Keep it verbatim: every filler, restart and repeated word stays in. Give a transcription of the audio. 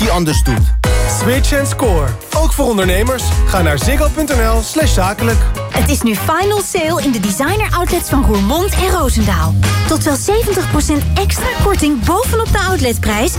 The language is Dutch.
hij anders doet. Switch en score. Ook voor ondernemers. Ga naar ziggo.nl slash zakelijk. Het is nu final sale in de designer outlets van Roermond en Roosendaal. Tot wel zeventig procent extra korting bovenop de outletprijs